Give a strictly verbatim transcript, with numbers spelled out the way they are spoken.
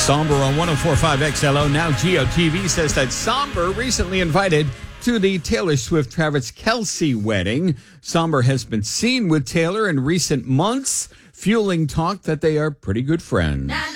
Somber on one oh four point five X L O. Now G O T V says that Somber recently invited to the Taylor Swift-Travis Kelce wedding. Somber has been seen with Taylor in recent months, fueling talk that they are pretty good friends.